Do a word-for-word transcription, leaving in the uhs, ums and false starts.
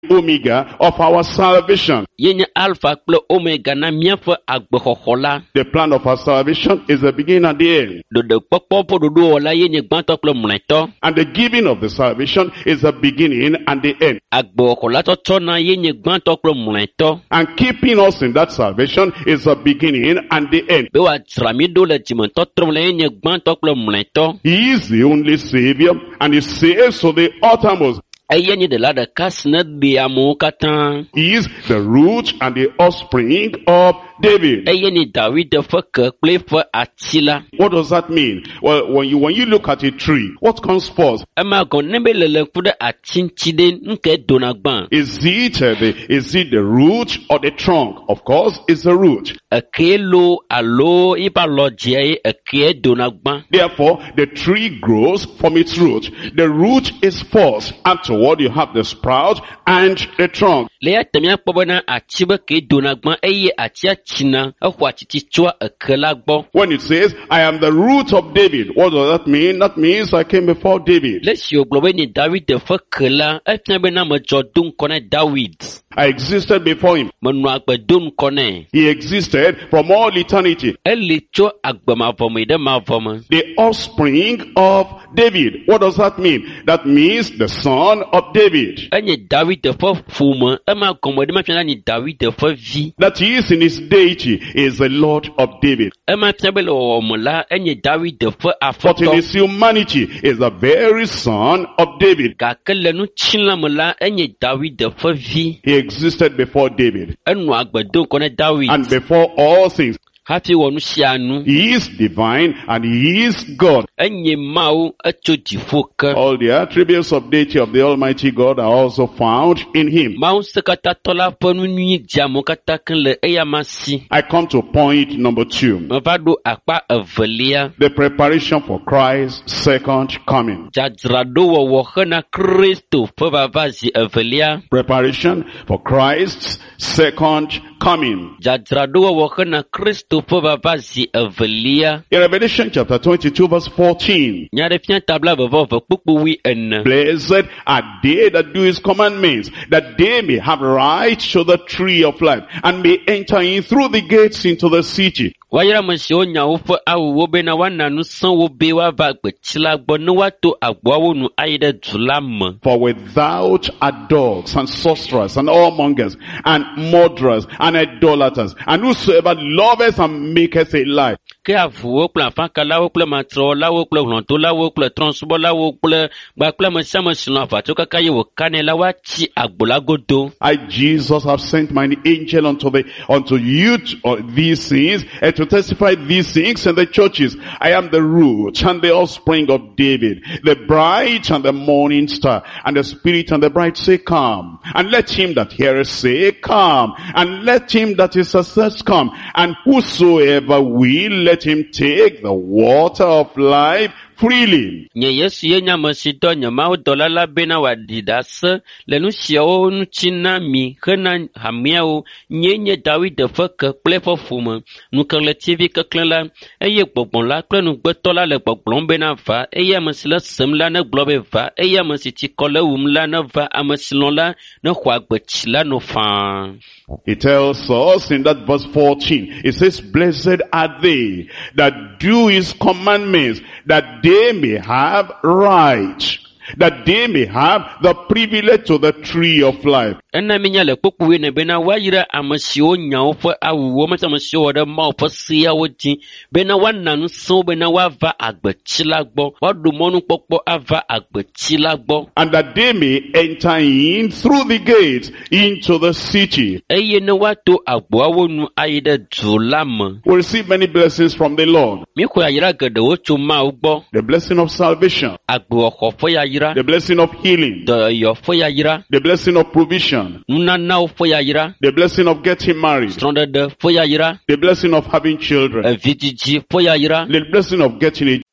Omega of our salvation. Yenye alpha kple omega na miaƒe agbexɔxɔ la. The plan of our salvation is the beginning and the end. Ɖoɖokpɔkpɔ ƒe ɖoɖowɔla yenye gbãtɔ kple mlɔetɔ. And the giving of the salvation is the beginning and the end. Agbexɔ la tɔtɔna yenye gbãtɔ kple mlɔetɔ. And keeping us in that salvation is the beginning and the end. Be wòadzra mi ɖo le dzimetɔtrɔm le yenye gbãtɔ kple mlɔetɔ. He is the only Savior, and He saves to the uttermost. Eye nye ɖela ɖeka si ne ɖe amewo katã. He is the root and the offspring of David. Eye nye David ƒe ke kple ƒe ati la. What does that mean? Well, when you when you look at a tree, what comes first? Ema gɔn ne be le le ŋku ɖe ati ŋuti ɖe nke dona gbã. Is it uh, the is it the root or the trunk? Of course, it's the root. Eke lo alo iba lɔ dzia eke dona gbã. Therefore, the tree grows from its root. The root is first. Afterward, you have the sprout and the trunk. Le ya temia kpɔ be na ati be ke dona gbã eye atia tsina exɔ atiti tsoa eke la gbɔ. When it says, I am the root of David, what does that mean? That means I came before David. Le si wògblɔ be ni David ƒe ke la, efia be na medzɔ do ŋkɔ ne David. I existed before him. Menɔ agbe do ŋkɔ nɛ. He existed from all eternity. Eli tso agbemavɔ me ɖe mavɔ me. The offspring of David. What does that mean? That means the son of David. Enye David ƒe ƒome, ema gɔme ɖe mafia na ni David ƒe vi. That he is in his deity is the Lord of David. Ema fia be le wɔwɔ la, enye David ƒe But in afɔtɔ. his humanity is the very son of David. Gake le nutsila me la, enye David ƒe vi. He existed before David. Enɔ agbe do ŋkɔ ne David. And before all things, Hafi wɔ nu sia nu. he is divine and he is God. Enye Mawu etso dziƒo ke. All the attributes of deity of the Almighty God are also found in him. Mawu sekatãtɔ la ƒe nu nyui dzeamewo katã ke le eya ma si. I come to point number two. Meva ɖo akpa evelia. The preparation for Christ's second coming. Dzadzraɖo wɔwɔ hena Kristo ƒe vava zi evelia. Preparation for Christ's second coming. Dzadzraɖo wɔwɔ hena Kristo ƒe vava zi evelia. In Revelation chapter twenty-two verse fourteen. Nya ɖe fia tabla vevɔve kpukpu wi ene. Blessed are they that do his commandments, that they may have right to the tree of life, and may enter in through the gates into the city. Wayra ame siwo nya woƒe awuwo bena woana nu sẽwo be woava gbetsi la gbɔ ne woato agboawo nu ayi ɖe du la me. For without are dogs and sorcerers and whoremongers and murderers and idolaters and whosoever loveth and maketh a lie. Ke avuwo kple afãkalawo kple matrɔwɔlawo kple hlɔ̃dolawo kple trɔ̃subɔlawo kple gbakple ame sia ame si lɔ̃ aʋatso kaka ye wòkanɛ la woatsi agbo la godo. I, Jesus, have sent mine angel unto the unto you to, uh, these things, and to testify these things in the churches. I am the root and the offspring of David, the bright and the morning star. And the Spirit and the bride say, come. And let him that heareth say, come. And let him that is athirst come. And whosoever will, let him take the water of life freely. Nye Yesu ye nya ame si dɔ nye Mawu dɔla la bena wòaɖi ɖase le nu siawo ŋuti na mi hena hameawo. Nye nye David ƒe ke kple eƒe ƒome. Nukeletivi keklẽ la, eye gbɔgbɔ la kple nugbetɔ la le gbɔgblɔm bena va, eye ame si le sem la negblɔ be va, eye ame si tsikɔ le wum la ne va, ame si lɔ̃ la ne xɔ agbetsi la no fãa. He tells us in that verse fourteen, it says, blessed are they that do his commandments, that they may have right, that they may have the privilege to the tree of life. Ena minya le kpokpoe ne bena woayra ame siwo nya woƒe awuwo mete ame siwo wɔ ɖe Mawu ƒe seawo dzi bena woana nu sẽwo bena woava agbetsi la gbɔ, woaɖo mɔnukpɔkpɔ ava agbetsi la gbɔ. And that they may enter in through the gates into the city. Eye ne woato agboawo nu ayi ɖe du la me. We receive many blessings from the Lord. Míxɔ yayra geɖewo tso Mawu gbɔ. The blessing of salvation. Agboxɔ ƒe yayra. The blessing of healing. Dɔyɔ ƒe yayra. The blessing of provision. Nunanawo ƒe yayra. The blessing of getting married. Srɔ̃ɖeɖe ƒe yayra. The blessing of having children. Evidzidzi ƒe yayra. The blessing of getting a